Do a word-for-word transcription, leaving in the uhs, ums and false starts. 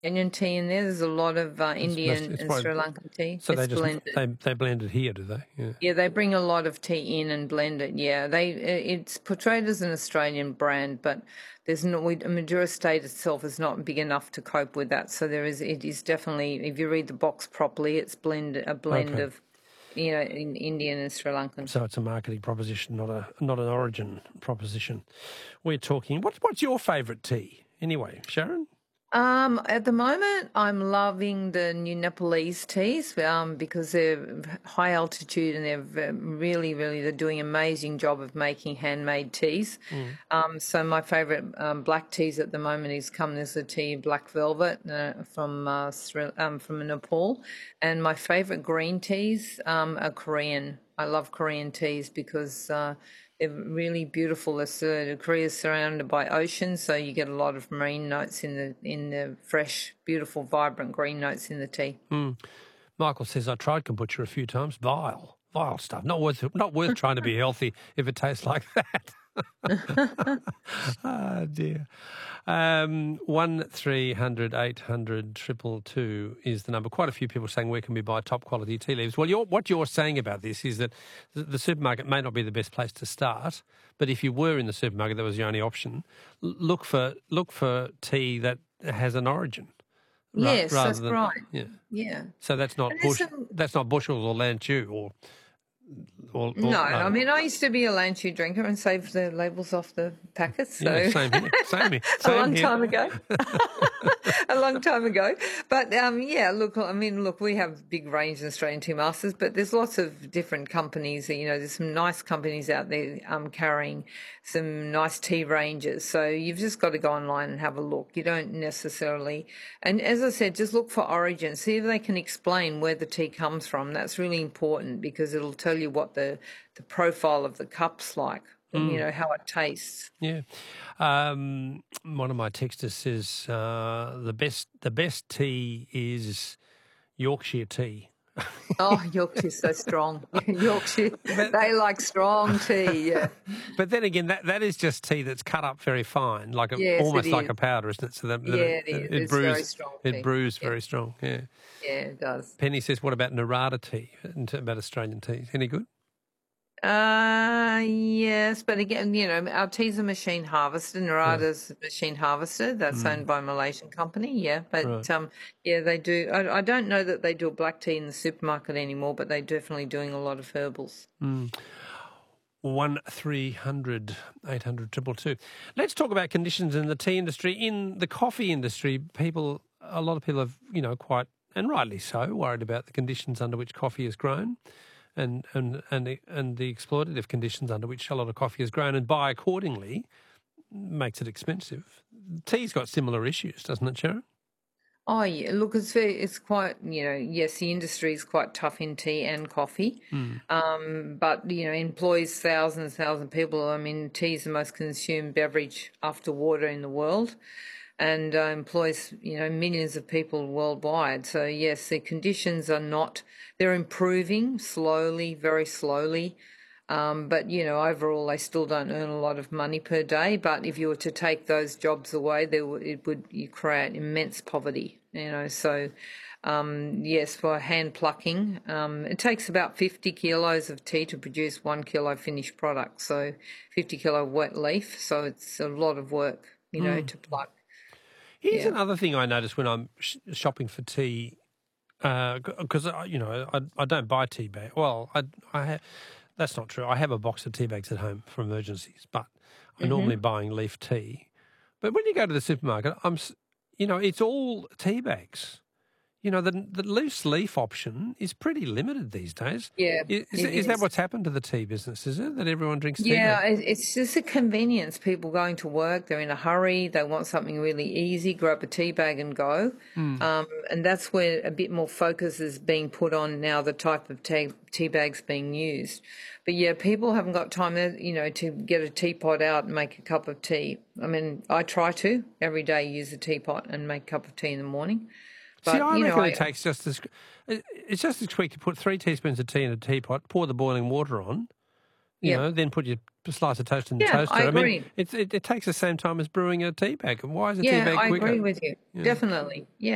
Kenyan tea in there. There's a lot of uh, It's- Indian it's and quite- Sri Lankan tea. So it's they just blended. they they blend it here, do they? Yeah. Yeah, they bring a lot of tea in and blend it. Yeah, they it's portrayed as an Australian brand, but there's no we, Madura State itself is not big enough to cope with that. So there is it is definitely, if you read the box properly, it's blend a blend Okay. of, you know, in Indian and Sri Lankan. So it's a marketing proposition, not a not an origin proposition. We're talking. What's what's your favourite tea anyway, Sharon? Um, at the moment, I'm loving the new Nepalese teas um, because they're high altitude and they're ve- really, really, they're doing an amazing job of making handmade teas. Um, so my favourite um, black teas at the moment is come. There's a tea Black Velvet uh, from uh, Sri- um, from Nepal, and my favourite green teas um, are Korean. I love Korean teas because uh, they're really beautiful. It's, uh, Korea is surrounded by ocean, so you get a lot of marine notes in the in the fresh, beautiful, vibrant green notes in the tea. Michael says I tried kombucha a few times. Vile, vile stuff. Not worth not worth trying to be healthy if it tastes like that. Ah, dear. Um, one three hundred eight hundred triple two is the number. Quite a few people saying where can we buy top quality tea leaves. Well, you're, what you're saying about this is that the, the supermarket may not be the best place to start, but if you were in the supermarket, that was the only option. l- Look for look for tea that has an origin. ra- Yes, rather that's than, right. Yeah. Yeah. So that's not And there's bush. some- That's not bushels or Lanchu or. or, or No, I mean, I used to be a Lanchu drinker and save the labels off the packets. So yeah, same here. Same here. a Same long here. time ago. A long time ago. But um, yeah, look, I mean, look, we have big range in Australian Tea Masters, but there's lots of different companies. You know, there's some nice companies out there um, carrying some nice tea ranges. So you've just got to go online and have a look. You don't necessarily, and as I said, just look for origin. See if they can explain where the tea comes from. That's really important because it'll tell you what the, the profile of the cup's like. You know, how it tastes. Yeah. Um, one of my texters says uh, the best the best tea is Yorkshire tea. Oh, Yorkshire's so strong. Yorkshire, they like strong tea, yeah. But then again, that, that is just tea that's cut up very fine, like a, Yes, almost it like is. a powder, isn't it? So that, that Yeah, it, it is. it It's brews, very strong tea. It brews Yeah. very strong. Yeah. Yeah, it does. Penny says, "What about Narada tea? And t- About Australian teas? Any good?" Uh, yes, but again, you know, our teas are machine harvested. Narada's machine harvested. That's owned by a Malaysian company, yeah. But Right. um, yeah, they do. I, I don't know that they do a black tea in the supermarket anymore, but they're definitely doing a lot of herbals. One three hundred eight hundred triple two. Let's talk about conditions in the tea industry. In the coffee industry, people, a lot of people have, you know, quite, and rightly so, worried about the conditions under which coffee is grown and, and, and, the, and the exploitative conditions under which a lot of coffee is grown, and buy accordingly makes it expensive. Tea's got similar issues, doesn't it, Sharon? Oh yeah, look, it's very, it's quite, you know, yes, the industry is quite tough in tea and coffee, um, but you know, employs thousands, thousands of people. I mean, tea is the most consumed beverage after water in the world, and uh, employs, you know, millions of people worldwide. So yes, the conditions are not, they're improving slowly, very slowly. Um, but, you know, overall, they still don't earn a lot of money per day. But if you were to take those jobs away, there would, it would you create immense poverty, you know. So, um, yes, for hand plucking, um, it takes about fifty kilos of tea to produce one kilo finished product. So fifty kilo wet leaf. So it's a lot of work, you know, to pluck. Here's Yeah. another thing I notice when I'm sh- shopping for tea, because uh, you know I, I don't buy tea bags. Well, I, I ha- that's not true. I have a box of tea bags at home for emergencies, but I'm normally buying leaf tea. But when you go to the supermarket, I'm, s- you know, it's all tea bags. You know, the the loose leaf option is pretty limited these days. Yeah, Is, is, it is that is. what's happened to the tea business? Is it that everyone drinks tea Yeah, bags? it- it's just a convenience. People going to work, they're in a hurry, they want something really easy, grab a tea bag and go. Um, and that's where a bit more focus is being put on now, the type of tea, tea bags being used. But yeah, people haven't got time, uh, you know, to get a teapot out and make a cup of tea. I mean, I try to every day use a teapot and make a cup of tea in the morning. But, See, I you know, reckon I, it takes just as it's just as quick to put three teaspoons of tea in a teapot, pour the boiling water on, you Yeah. know, then put your slice of toast in the Yeah, toaster. I mean, agree. it's, it, it takes the same time as brewing a tea bag. Why is a tea yeah, bag I quicker? agree with you. Definitely. Yeah.